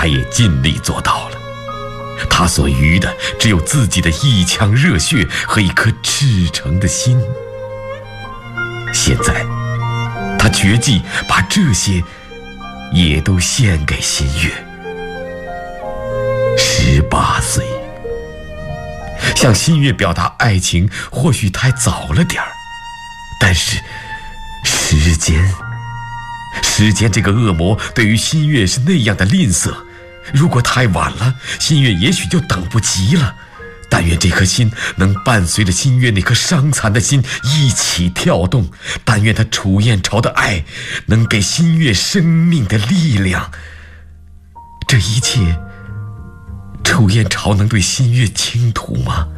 他也尽力做到了。他所余的只有自己的一腔热血和一颗赤诚的心。现在他决计把这些也都献给新月。18岁，向新月表达爱情或许太早了点儿，但是时间这个恶魔对于新月是那样的吝啬，如果太晚了，新月也许就等不及了。但愿这颗心能伴随着新月那颗伤残的心一起跳动，但愿他楚燕朝的爱能给新月生命的力量。这一切，楚燕朝能对新月倾吐吗？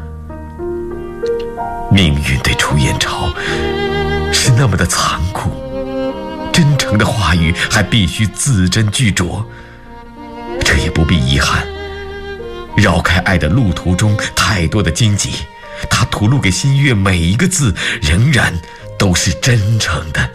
命运对楚燕朝是那么的残酷，真诚的话语还必须字斟句酌。这也不必遗憾，绕开爱的路途中太多的荆棘，他吐露给新月每一个字仍然都是真诚的。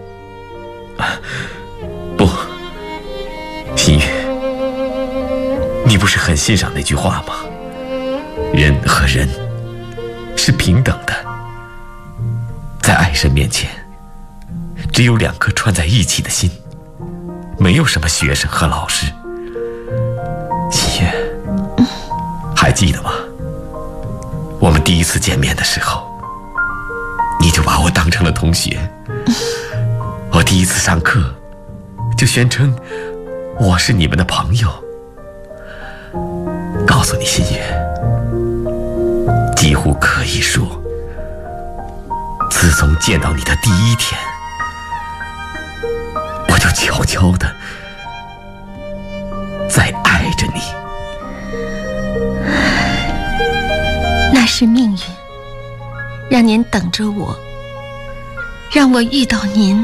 不，新月，你不是很欣赏那句话吗？人和人是平等的，在爱神面前，只有2颗串在一起的心，没有什么学生和老师。新月，还记得吗？我们第一次见面的时候，你就把我当成了同学。我第一次上课，就宣称我是你们的朋友。告诉你，新月，几乎可以说，自从见到你的第一天，我就悄悄地在爱着你。 那是命运，让您等着我，让我遇到您。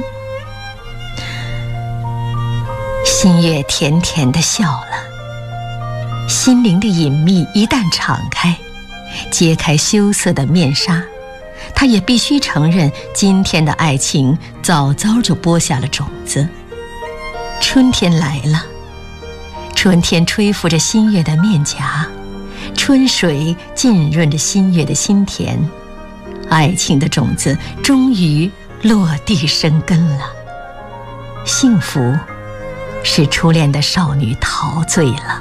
新月甜甜地笑了，心灵的隐秘一旦敞开，揭开羞涩的面纱，他也必须承认，今天的爱情早早就播下了种子。春天来了，春天吹拂着新月的面颊，春水浸润着新月的心田，爱情的种子终于落地生根了。幸福使初恋的少女陶醉了。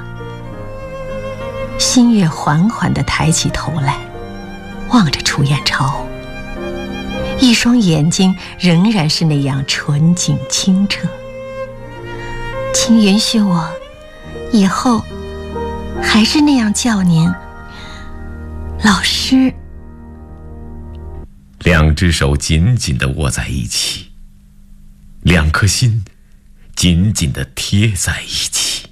新月缓缓地抬起头来，望着楚燕朝，一双眼睛仍然是那样纯净清澈。请允许我以后还是那样叫您老师。 2只手紧紧地握在一起，2颗心紧紧地贴在一起。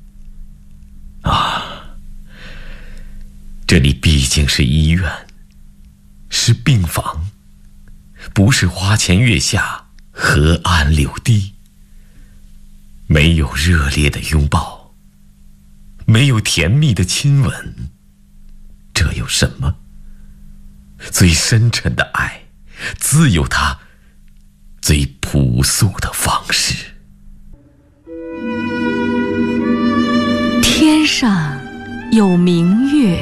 这里毕竟是医院，是病房，不是花前月下，河岸柳堤。没有热烈的拥抱，没有甜蜜的亲吻，这有什么？最深沉的爱，自有它最朴素的方式。 天上有明月，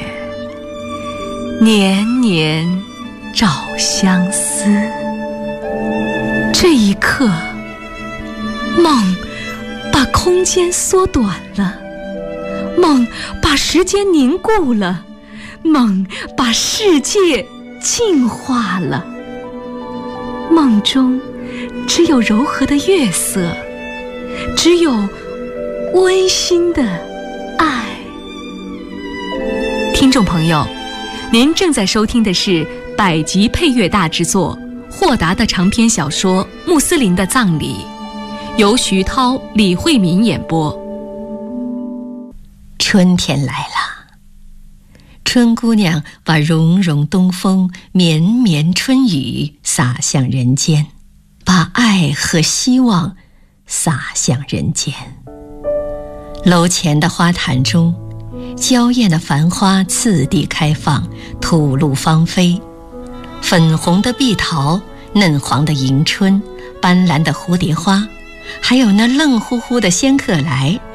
年年照相思。这一刻，梦把空间缩短了，梦把时间凝固了，梦把世界净化了。梦中只有柔和的月色，只有温馨的爱。听众朋友，您正在收听的是百集配乐大制作霍达的长篇小说《穆斯林的葬礼》，由徐涛、李慧敏演播。 春天来了，春姑娘把融融东风、绵绵春雨洒向人间，把爱和希望洒向人间。楼前的花坛中，娇艳的繁花次第开放，吐露芳菲。粉红的碧桃，嫩黄的迎春，斑斓的蝴蝶花，还有那愣乎乎的仙客来，